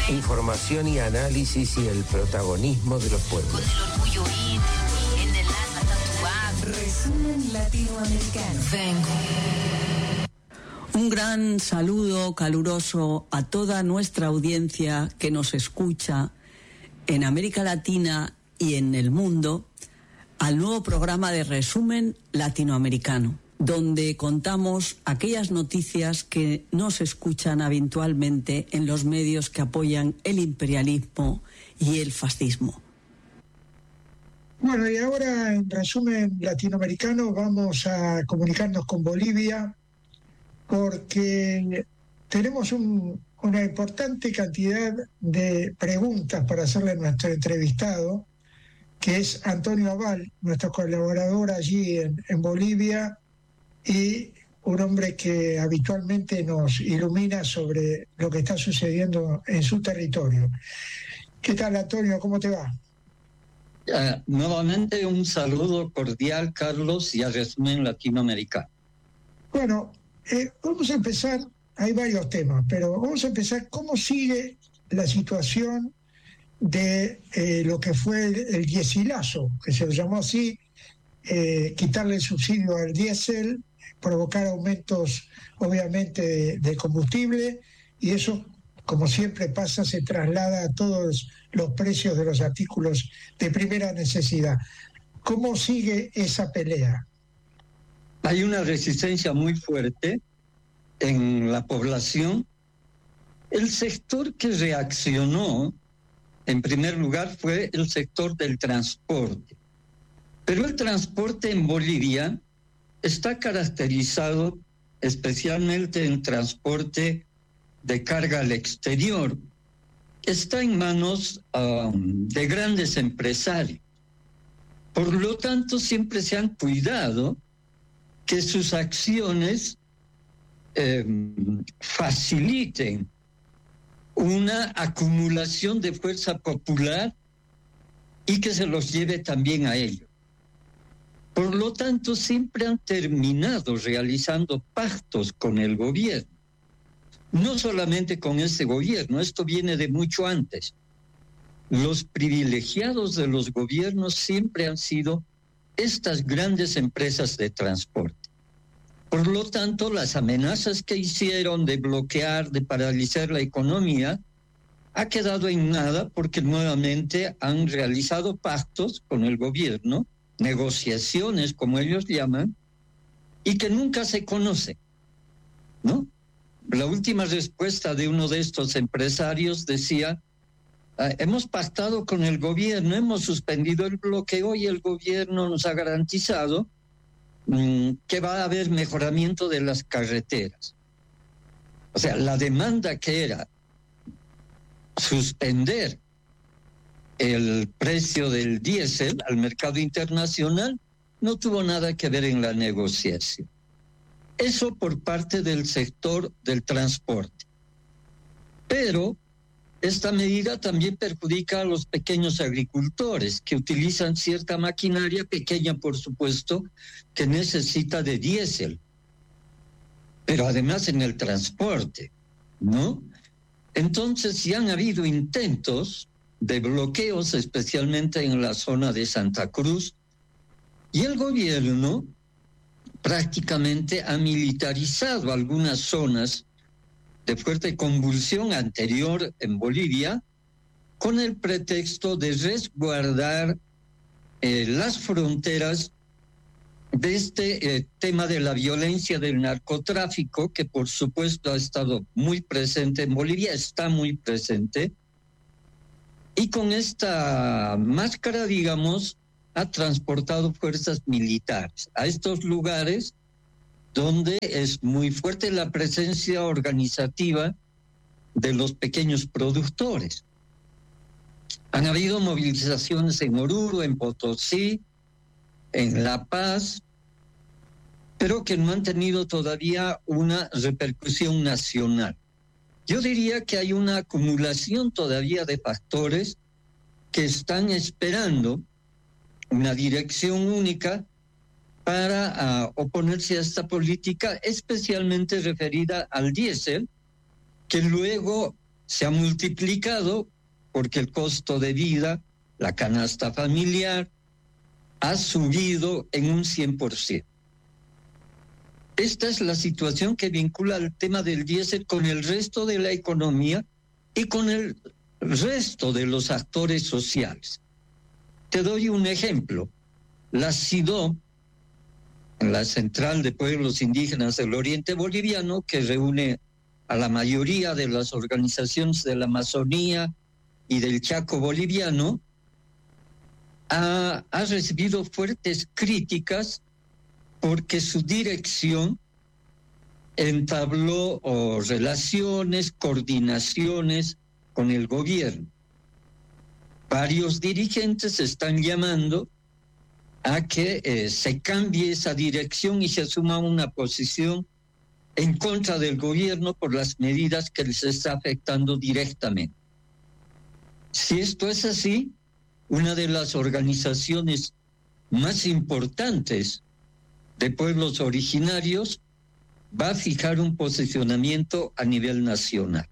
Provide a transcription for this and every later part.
Información y análisis y el protagonismo de los pueblos. Con el orgullo en el alma tatuado. Resumen latinoamericano. Vengo. Un gran saludo caluroso a toda nuestra audiencia que nos escucha en América Latina y en el mundo, al nuevo programa de Resumen Latinoamericano, donde contamos aquellas noticias que no se escuchan habitualmente en los medios que apoyan el imperialismo y el fascismo. Bueno, y ahora en Resumen Latinoamericano vamos a comunicarnos con Bolivia, porque tenemos una importante cantidad de preguntas para hacerle a nuestro entrevistado, que es Antonio Abal, nuestro colaborador allí en Bolivia, y un hombre que habitualmente nos ilumina sobre lo que está sucediendo en su territorio. ¿Qué tal, Antonio? ¿Cómo te va? Nuevamente un saludo cordial, Carlos, y a Resumen Latinoamericano. Bueno, vamos a empezar, hay varios temas, pero vamos a empezar, ¿cómo sigue la situación de lo que fue el diéselazo, que se lo llamó así, quitarle el subsidio al diésel, provocar aumentos obviamente de combustible, y eso, como siempre pasa, se traslada a todos los precios de los artículos de primera necesidad? ¿Cómo sigue esa pelea? Hay una resistencia muy fuerte en la población. El sector que reaccionó, en primer lugar, fue el sector del transporte. Pero el transporte en Bolivia está caracterizado especialmente en transporte de carga al exterior. Está en manos de grandes empresarios. Por lo tanto, siempre se han cuidado que sus acciones faciliten una acumulación de fuerza popular y que se los lleve también a ello. Por lo tanto, siempre han terminado realizando pactos con el gobierno. No solamente con este gobierno, esto viene de mucho antes. Los privilegiados de los gobiernos siempre han sido estas grandes empresas de transporte. Por lo tanto, las amenazas que hicieron de bloquear, de paralizar la economía, ha quedado en nada, porque nuevamente han realizado pactos con el gobierno, negociaciones, como ellos llaman, y que nunca se conocen, ¿no? La última respuesta de uno de estos empresarios decía: hemos pactado con el gobierno, hemos suspendido el bloqueo y el gobierno nos ha garantizado que va a haber mejoramiento de las carreteras. O sea, la demanda que era suspender el precio del diésel al mercado internacional no tuvo nada que ver en la negociación. Eso por parte del sector del transporte. Pero esta medida también perjudica a los pequeños agricultores que utilizan cierta maquinaria pequeña, por supuesto, que necesita de diésel. Pero además en el transporte, ¿no? Entonces ya han habido intentos de bloqueos, especialmente en la zona de Santa Cruz, y el gobierno prácticamente ha militarizado algunas zonas de fuerte convulsión anterior en Bolivia, con el pretexto de resguardar las fronteras de este tema de la violencia del narcotráfico, que por supuesto ha estado muy presente en Bolivia, está muy presente, y con esta máscara, digamos, ha transportado fuerzas militares a estos lugares donde es muy fuerte la presencia organizativa de los pequeños productores. Han habido movilizaciones en Oruro, en Potosí, en La Paz, pero que no han tenido todavía una repercusión nacional. Yo diría que hay una acumulación todavía de factores que están esperando una dirección única para oponerse a esta política, especialmente referida al diésel, que luego se ha multiplicado porque el costo de vida, la canasta familiar, ha subido en un 100%. Esta es la situación que vincula el tema del diésel con el resto de la economía y con el resto de los actores sociales. Te doy un ejemplo. La CIDO, la Central de Pueblos Indígenas del Oriente Boliviano, que reúne a la mayoría de las organizaciones de la Amazonía y del Chaco boliviano, ha recibido fuertes críticas porque su dirección entabló relaciones, coordinaciones con el gobierno. Varios dirigentes están llamando a que se cambie esa dirección y se asuma una posición en contra del gobierno por las medidas que les está afectando directamente. Si esto es así, una de las organizaciones más importantes de pueblos originarios va a fijar un posicionamiento a nivel nacional.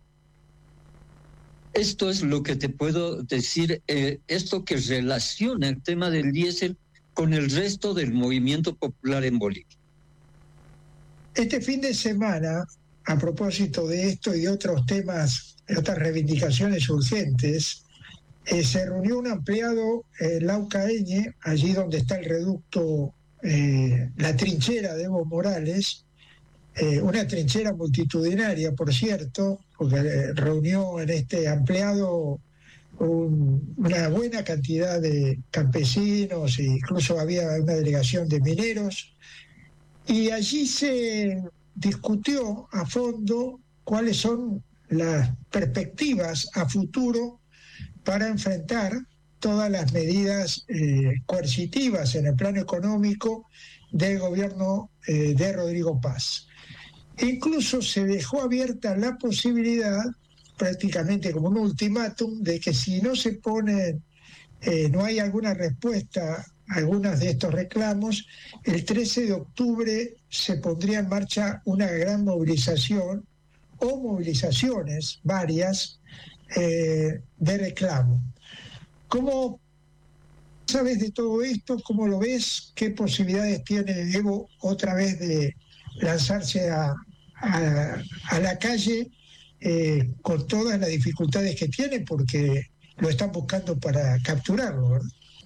Esto es lo que te puedo decir, esto que relaciona el tema del diésel con el resto del movimiento popular en Bolivia. Este fin de semana, a propósito de esto y de otros temas, de otras reivindicaciones urgentes, se reunió un ampliado Laucaeñe, allí donde está el reducto, la trinchera de Evo Morales, una trinchera multitudinaria, por cierto, porque reunió en este ampliado una buena cantidad de campesinos e incluso había una delegación de mineros, y allí se discutió a fondo cuáles son las perspectivas a futuro para enfrentar todas las medidas coercitivas en el plano económico del gobierno de Rodrigo Paz. Incluso se dejó abierta la posibilidad, prácticamente como un ultimátum, de que si no se ponen, no hay alguna respuesta a algunos de estos reclamos, el 13 de octubre se pondría en marcha una gran movilización o movilizaciones varias de reclamo. ¿Cómo sabes de todo esto? ¿Cómo lo ves? ¿Qué posibilidades tiene Evo otra vez de lanzarse a la calle con todas las dificultades que tiene, porque lo están buscando para capturarlo, ¿verdad?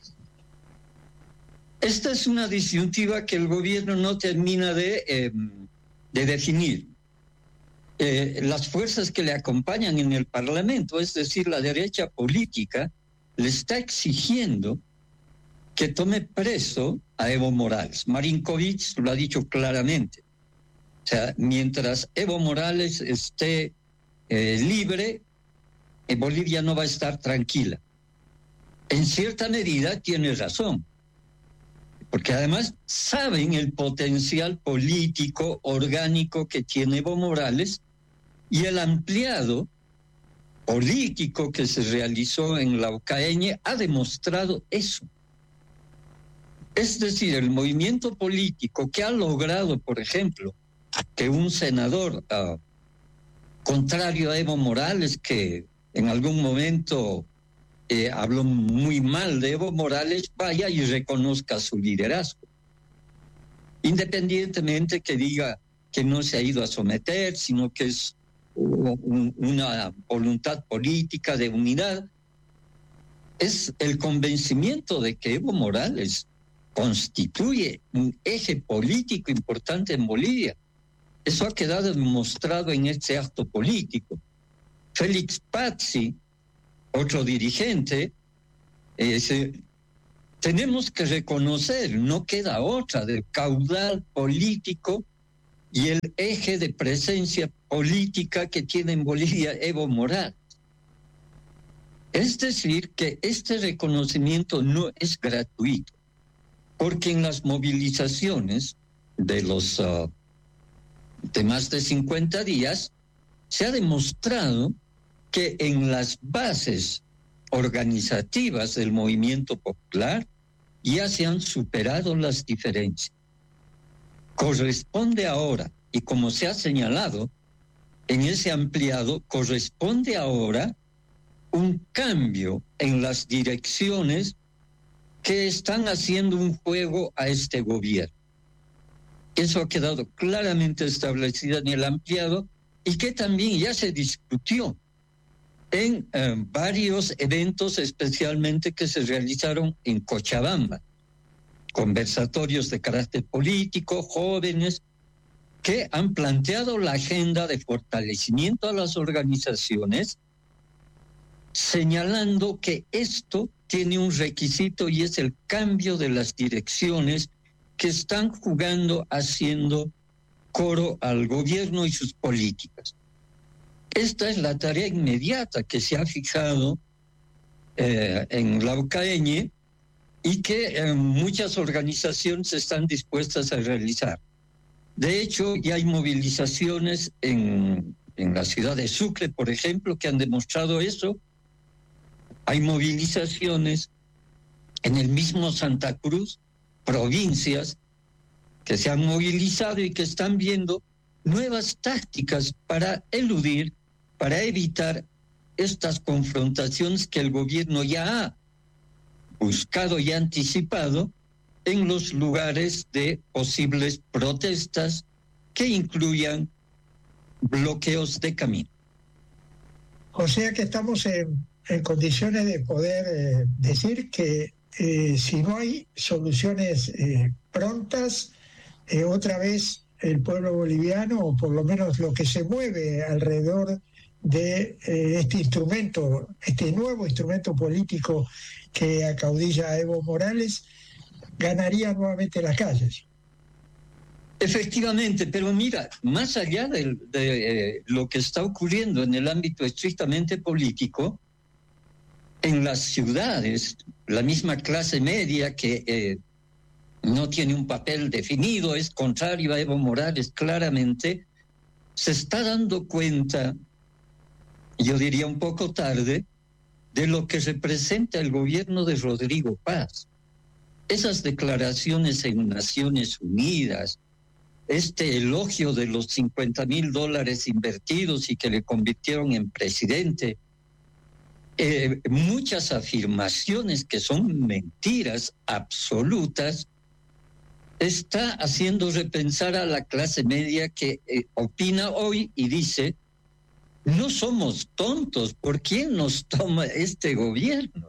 Esta es una disyuntiva que el gobierno no termina de definir. Las fuerzas que le acompañan en el Parlamento, es decir, la derecha política, le está exigiendo que tome preso a Evo Morales. Marinkovic lo ha dicho claramente. O sea, mientras Evo Morales esté libre, Bolivia no va a estar tranquila. En cierta medida tiene razón, porque además saben el potencial político, orgánico que tiene Evo Morales y el ampliado político que se realizó en Laucaeñe ha demostrado eso. Es decir, el movimiento político que ha logrado, por ejemplo, que un senador contrario a Evo Morales, que en algún momento habló muy mal de Evo Morales, vaya y reconozca su liderazgo. Independientemente que diga que no se ha ido a someter, sino que es una voluntad política de unidad, es el convencimiento de que Evo Morales constituye un eje político importante en Bolivia. Eso ha quedado demostrado en este acto político. Félix Pazzi, otro dirigente, tenemos que reconocer, no queda otra, del caudal político y el eje de presencia política que tiene en Bolivia Evo Morales. Es decir, que este reconocimiento no es gratuito, porque en las movilizaciones de los de más de 50 días se ha demostrado que en las bases organizativas del movimiento popular ya se han superado las diferencias. Corresponde ahora, y como se ha señalado, en ese ampliado corresponde ahora un cambio en las direcciones que están haciendo un juego a este gobierno. Eso ha quedado claramente establecido en el ampliado y que también ya se discutió en varios eventos, especialmente que se realizaron en Cochabamba. Conversatorios de carácter político, jóvenes, que han planteado la agenda de fortalecimiento a las organizaciones, señalando que esto tiene un requisito y es el cambio de las direcciones que están jugando, haciendo coro al gobierno y sus políticas. Esta es la tarea inmediata que se ha fijado en Laucaeñe y que muchas organizaciones están dispuestas a realizar. De hecho, ya hay movilizaciones en la ciudad de Sucre, por ejemplo, que han demostrado eso. Hay movilizaciones en el mismo Santa Cruz, provincias que se han movilizado y que están viendo nuevas tácticas para eludir, para evitar estas confrontaciones que el gobierno ya ha buscado y anticipado en los lugares de posibles protestas que incluyan bloqueos de camino. O sea que estamos en condiciones de poder decir que si no hay soluciones prontas, otra vez el pueblo boliviano, o por lo menos lo que se mueve alrededor de este instrumento, este nuevo instrumento político que acaudilla a Evo Morales, ganaría nuevamente las calles. Efectivamente, pero mira, más allá de lo que está ocurriendo en el ámbito estrictamente político, en las ciudades, la misma clase media que no tiene un papel definido, es contrario a Evo Morales claramente, se está dando cuenta, yo diría un poco tarde, de lo que representa el gobierno de Rodrigo Paz. Esas declaraciones en Naciones Unidas, este elogio de los $50,000 invertidos y que le convirtieron en presidente, muchas afirmaciones que son mentiras absolutas, está haciendo repensar a la clase media que opina hoy y dice: no somos tontos, ¿por quién nos toma este gobierno?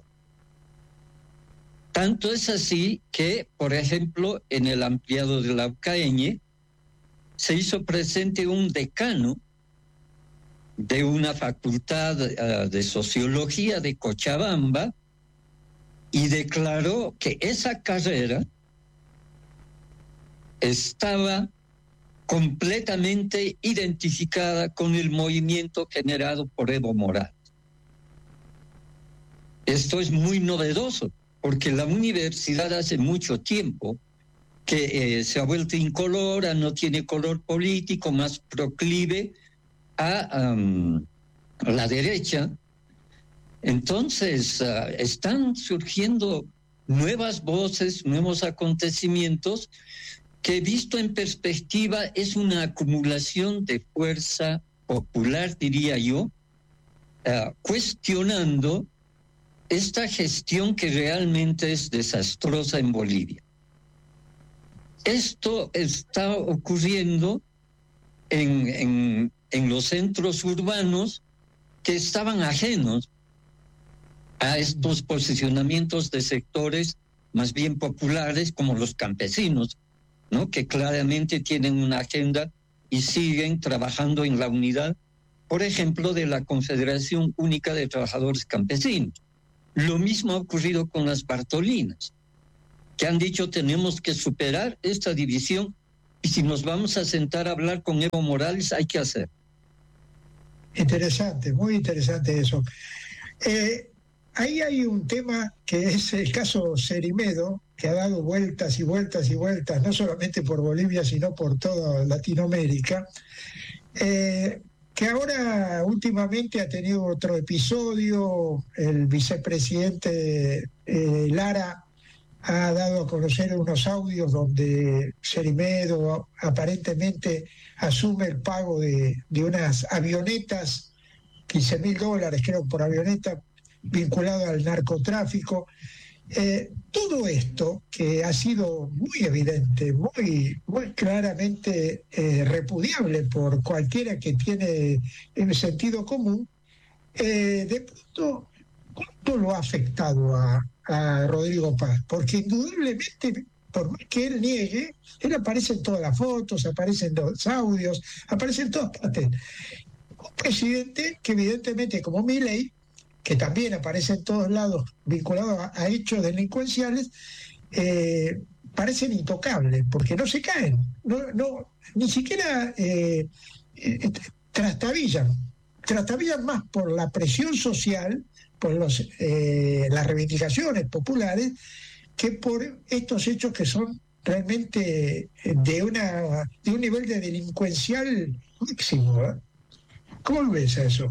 Tanto es así que, por ejemplo, en el ampliado de Laucaeñe se hizo presente un decano de una facultad de sociología de Cochabamba y declaró que esa carrera estaba completamente identificada con el movimiento generado por Evo Morales. Esto es muy novedoso, porque la universidad hace mucho tiempo que se ha vuelto incolora, no tiene color político, más proclive a la derecha. Entonces están surgiendo nuevas voces, nuevos acontecimientos que, visto en perspectiva, es una acumulación de fuerza popular, diría yo, cuestionando esta gestión que realmente es desastrosa en Bolivia. Esto está ocurriendo en los centros urbanos que estaban ajenos a estos posicionamientos de sectores más bien populares, como los campesinos, ¿no?, que claramente tienen una agenda y siguen trabajando en la unidad, por ejemplo, de la Confederación Única de Trabajadores Campesinos. Lo mismo ha ocurrido con las Bartolinas, que han dicho: tenemos que superar esta división y si nos vamos a sentar a hablar con Evo Morales hay que hacer. Interesante, muy interesante eso. Ahí hay un tema que es el caso Cerimedo, que ha dado vueltas y vueltas y vueltas, no solamente por Bolivia, sino por toda Latinoamérica, que ahora últimamente ha tenido otro episodio. El vicepresidente Lara ha dado a conocer unos audios donde Cerimedo aparentemente asume el pago de unas avionetas, $15.000 creo por avioneta, vinculado al narcotráfico. Todo esto que ha sido muy evidente, muy claramente repudiable por cualquiera que tiene el sentido común, de pronto, ¿cuánto lo ha afectado a Rodrigo Paz? Porque indudablemente, por más que él niegue, él aparece en todas las fotos, aparece en los audios, aparece en todas partes. Un presidente que evidentemente, como Milei, que también aparece en todos lados vinculado a hechos delincuenciales, parecen intocables, porque no se caen, ni siquiera trastabillan más por la presión social, por las reivindicaciones populares, que por estos hechos que son realmente de un nivel de delincuencial máximo, ¿eh? ¿Cómo ves a eso?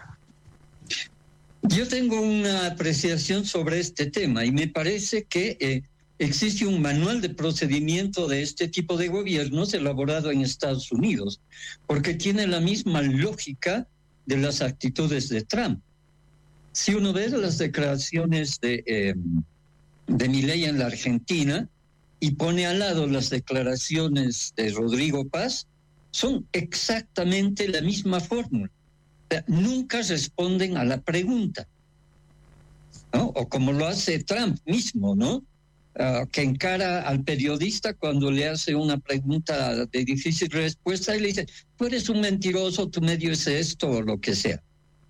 Yo tengo una apreciación sobre este tema y me parece que existe un manual de procedimiento de este tipo de gobiernos elaborado en Estados Unidos, porque tiene la misma lógica de las actitudes de Trump. Si uno ve las declaraciones de Milei en la Argentina y pone al lado las declaraciones de Rodrigo Paz, son exactamente la misma fórmula. O sea, nunca responden a la pregunta, ¿no? O como lo hace Trump mismo, ¿no? Que encara al periodista cuando le hace una pregunta de difícil respuesta y le dice, tú eres un mentiroso, tu medio es esto o lo que sea.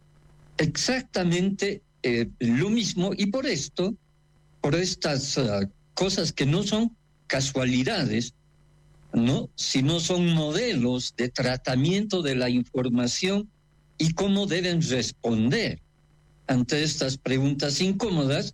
Exactamente lo mismo, y por esto, por estas cosas que no son casualidades, ¿no? Sino son modelos de tratamiento de la información y cómo deben responder ante estas preguntas incómodas.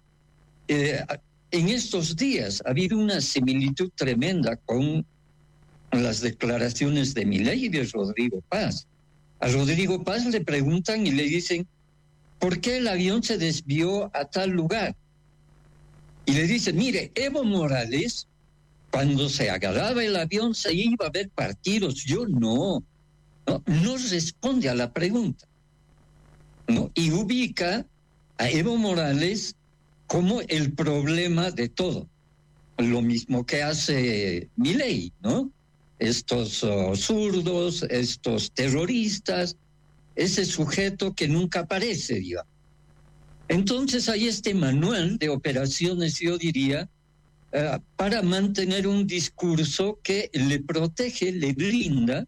En estos días ha habido una similitud tremenda con las declaraciones de Milei y de Rodrigo Paz. A Rodrigo Paz le preguntan y le dicen, ¿por qué el avión se desvió a tal lugar? Y le dicen, mire, Evo Morales, cuando se agarraba el avión se iba a ver partidos, yo no responde a la pregunta, ¿no? Y ubica a Evo Morales como el problema de todo. Lo mismo que hace Milei, ¿no? Estos zurdos, estos terroristas, ese sujeto que nunca aparece, digamos. Entonces hay este manual de operaciones, yo diría, para mantener un discurso que le protege, le brinda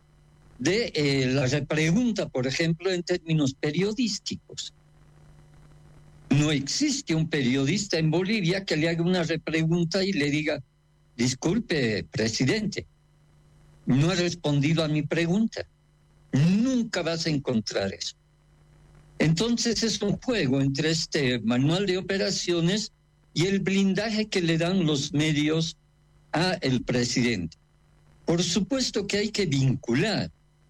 de la repregunta, por ejemplo, en términos periodísticos. No existe un periodista en Bolivia que le haga una repregunta y le diga, disculpe, presidente, no ha respondido a mi pregunta. Nunca vas a encontrar eso. Entonces es un juego entre este manual de operaciones y el blindaje que le dan los medios a el presidente. Por supuesto que hay que vincular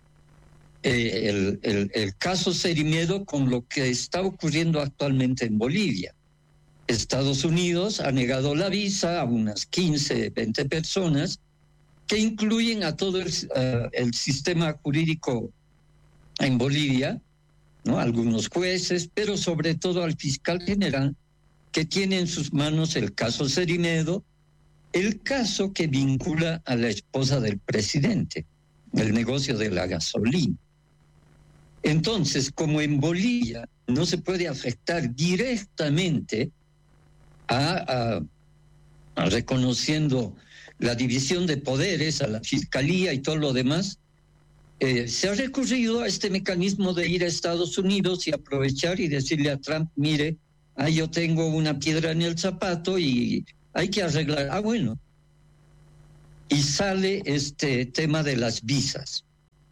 el caso Cerimedo con lo que está ocurriendo actualmente en Bolivia. Estados Unidos ha negado la visa a unas 15, 20 personas que incluyen a todo el sistema jurídico en Bolivia, ¿no? Algunos jueces, pero sobre todo al fiscal general, que tiene en sus manos el caso Cerimedo, el caso que vincula a la esposa del presidente, el negocio de la gasolina. Entonces, como en Bolivia no se puede afectar directamente a reconociendo la división de poderes, a la fiscalía y todo lo demás, se ha recurrido a este mecanismo de ir a Estados Unidos y aprovechar y decirle a Trump, mire, yo tengo una piedra en el zapato y hay que arreglar. Bueno. Y sale este tema de las visas.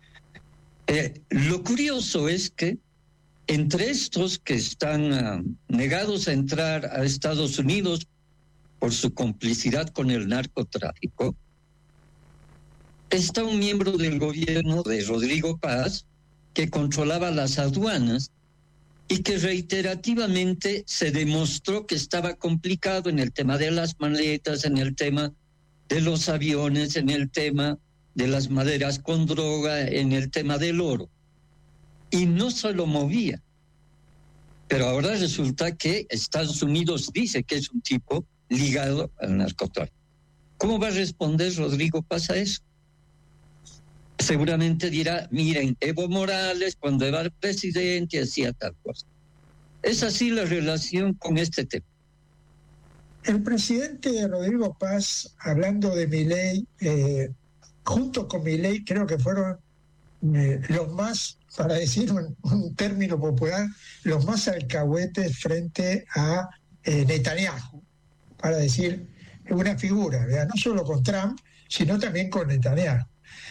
Lo curioso es que entre estos que están negados a entrar a Estados Unidos por su complicidad con el narcotráfico, está un miembro del gobierno de Rodrigo Paz que controlaba las aduanas y que reiterativamente se demostró que estaba complicado en el tema de las maletas, en el tema de los aviones, en el tema de las maderas con droga, en el tema del oro. Y no se lo movía. Pero ahora resulta que Estados Unidos dice que es un tipo ligado al narcotráfico. ¿Cómo va a responder Rodrigo Paz a eso? Seguramente dirá, miren, Evo Morales cuando era presidente hacía tal cosa. Es así la relación con este tema. El presidente Rodrigo Paz, hablando de Milei, junto con Milei, creo que fueron los más, para decir un término popular, los más alcahuetes frente a Netanyahu, para decir una figura, ¿verdad? No solo con Trump, sino también con Netanyahu.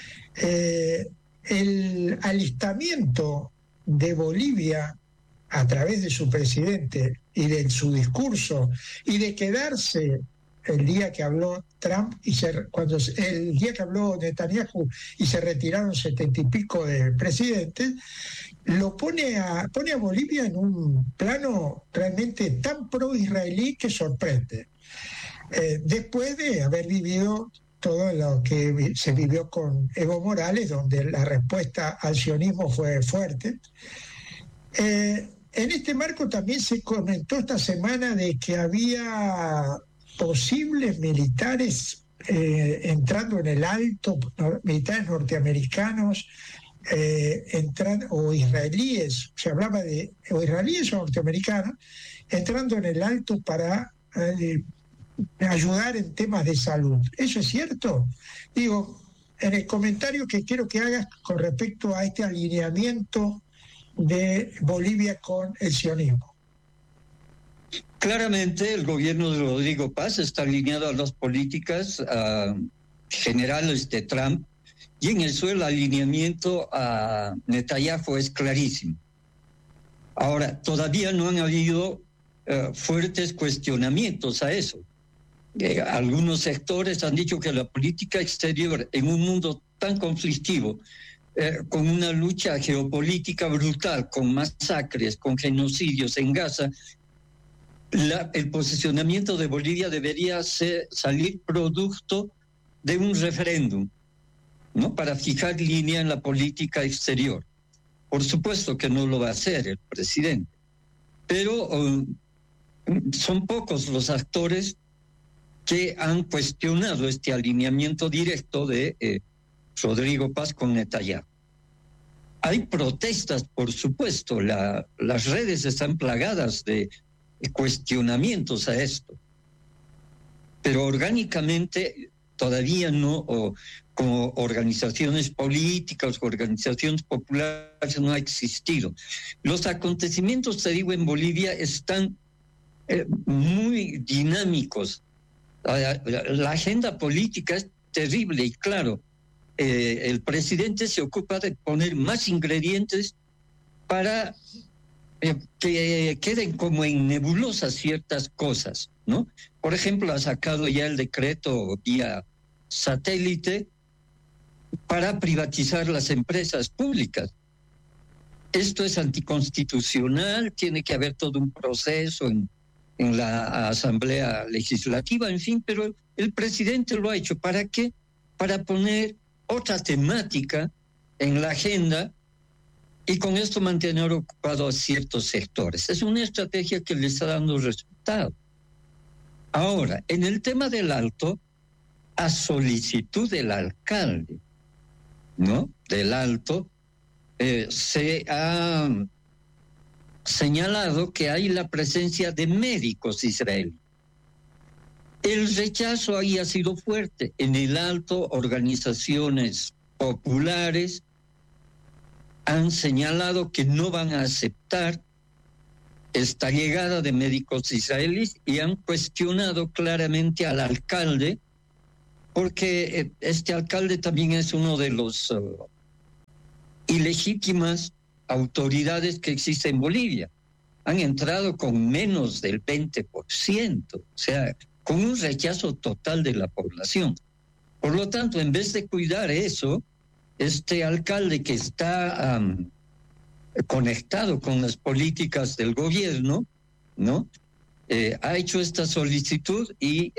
El alistamiento de Bolivia a través de su presidente y de su discurso y de quedarse el día que habló Trump el día que habló Netanyahu y se retiraron 70 y pico de presidentes, lo pone a Bolivia en un plano realmente tan pro-israelí que sorprende. Después de haber vivido todo lo que se vivió con Evo Morales, donde la respuesta al sionismo fue fuerte. En este marco también se comentó esta semana de que había posibles militares entrando en el Alto, militares norteamericanos o israelíes, se hablaba de o israelíes o norteamericanos, entrando en el Alto para ayudar en temas de salud. ¿Eso es cierto? Digo, en el comentario que quiero que hagas con respecto a este alineamiento de Bolivia con el sionismo. Claramente el gobierno de Rodrigo Paz está alineado a las políticas generales de Trump, y en eso el alineamiento a Netanyahu es clarísimo. Ahora, todavía no han habido fuertes cuestionamientos a eso. Algunos sectores han dicho que la política exterior en un mundo tan conflictivo, con una lucha geopolítica brutal, con masacres, con genocidios en Gaza, el posicionamiento de Bolivia debería salir producto de un referéndum, ¿no? Para fijar línea en la política exterior. Por supuesto que no lo va a hacer el presidente, pero son pocos los actores que han cuestionado este alineamiento directo de Rodrigo Paz con Netanyahu. Hay protestas, por supuesto, las redes están plagadas de cuestionamientos a esto, pero orgánicamente todavía no, como organizaciones políticas, organizaciones populares, no ha existido. Los acontecimientos, te digo, en Bolivia están muy dinámicos. La agenda política es terrible y claro, el presidente se ocupa de poner más ingredientes para que queden como en nebulosas ciertas cosas, ¿no? Por ejemplo, ha sacado ya el decreto vía satélite para privatizar las empresas públicas. Esto es anticonstitucional, tiene que haber todo un proceso en la Asamblea Legislativa, en fin, pero el presidente lo ha hecho. ¿Para qué? Para poner otra temática en la agenda y con esto mantener ocupados a ciertos sectores. Es una estrategia que le está dando resultado. Ahora, en el tema del Alto, a solicitud del alcalde, ¿no? Del Alto, se ha señalado que hay la presencia de médicos israelíes. El rechazo ahí ha sido fuerte. En el Alto, organizaciones populares han señalado que no van a aceptar esta llegada de médicos israelíes y han cuestionado claramente al alcalde, porque este alcalde también es uno de los ilegítimas autoridades que existen en Bolivia. Han entrado con menos del 20%, o sea, con un rechazo total de la población. Por lo tanto, en vez de cuidar eso, este alcalde que está conectado con las políticas del gobierno, ¿no? Ha hecho esta solicitud y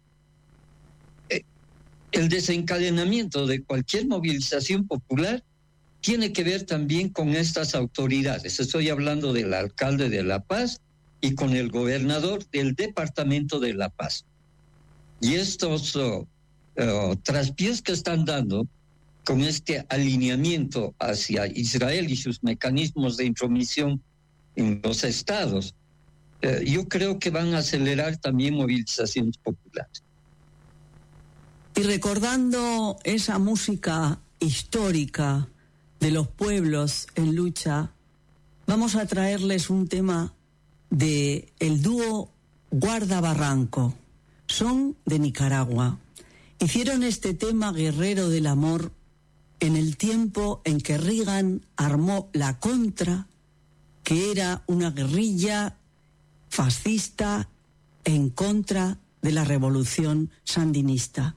el desencadenamiento de cualquier movilización popular tiene que ver también con estas autoridades. Estoy hablando del alcalde de La Paz y con el gobernador del departamento de La Paz. Y estos traspiés que están dando con este alineamiento hacia Israel y sus mecanismos de intromisión en los estados, yo creo que van a acelerar también movilizaciones populares. Y recordando esa música histórica de los pueblos en lucha, vamos a traerles un tema de el dúo Guarda Barranco. Son de Nicaragua. Hicieron este tema Guerrero del Amor en el tiempo en que Reagan armó la Contra, que era una guerrilla fascista en contra de la revolución sandinista.